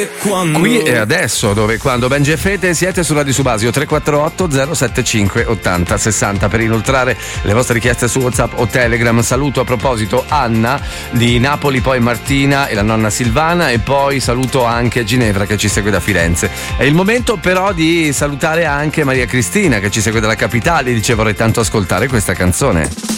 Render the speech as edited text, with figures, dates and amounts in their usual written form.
Qui e adesso, quando Benji e Fede siete su Radio Subasio 348 075 80 60 per inoltrare le vostre richieste su WhatsApp o Telegram. Saluto a proposito Anna di Napoli, poi Martina e la nonna Silvana, e poi saluto anche Ginevra che ci segue da Firenze. È il momento però di salutare anche Maria Cristina che ci segue dalla capitale. Dice: vorrei tanto ascoltare questa canzone.